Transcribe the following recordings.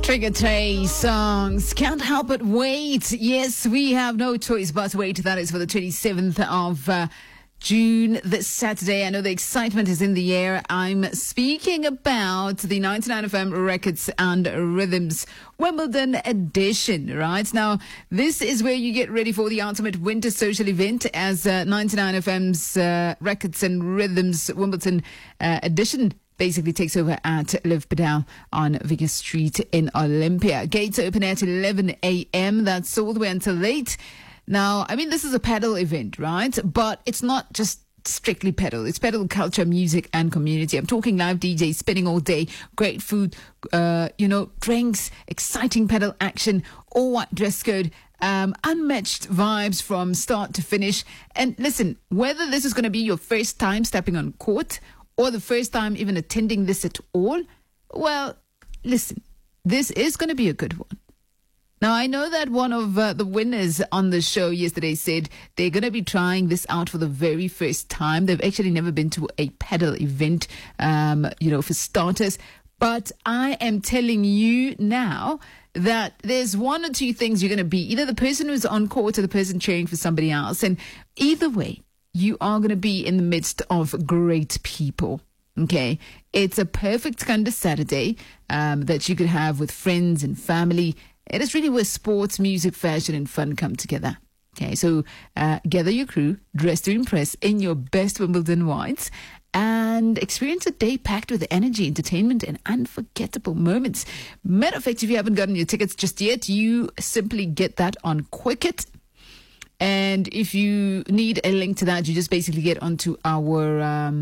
Trigger Trey songs. Can't help but wait. Yes, we have no choice but to wait. That is for the 27th of June, this Saturday. I know the excitement is in the air. I'm speaking about the 99 FM Records and Rhythms Wimbledon edition, right? Now, this is where you get ready for the ultimate winter social event as 99 FM's Records and Rhythms Wimbledon edition basically takes over at Liv Padal on Vickers Street in Olympia. Gates open at 11 a.m. That's all the way until late. Now, I mean, this is a pedal event, right? But it's not just strictly pedal. It's pedal culture, music, and community. I'm talking live DJs spinning all day, great food, drinks, exciting pedal action, all white dress code, unmatched vibes from start to finish. And listen, whether this is going to be your first time stepping on court or the first time even attending this at all, well, listen, this is going to be a good one. Now, I know that one of the winners on the show yesterday said they're going to be trying this out for the very first time. They've actually never been to a pedal event, for starters. But I am telling you now that there's one or two things you're going to be, either the person who's on court or the person cheering for somebody else. And either way, you are going to be in the midst of great people. Okay, it's a perfect kind of Saturday that you could have with friends and family. It is really where sports, music, fashion, and fun come together. Okay, so gather your crew, dress to impress in your best Wimbledon whites, and experience a day packed with energy, entertainment, and unforgettable moments. Matter of fact, if you haven't gotten your tickets just yet, you simply get that on Quicket. And if you need a link to that, you just basically get onto our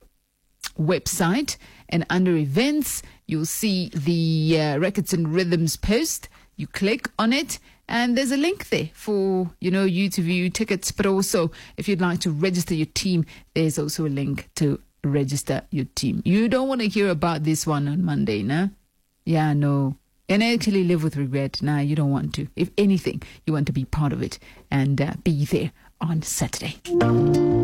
website, and under events, you'll see the Records and Rhythms post. You click on it, and there's a link there for, you to view tickets. But also, if you'd like to register your team, there's also a link to register your team. You don't want to hear about this one on Monday, nah? Yeah, no. And actually live with regret. Nah, you don't want to. If anything, you want to be part of it and be there on Saturday.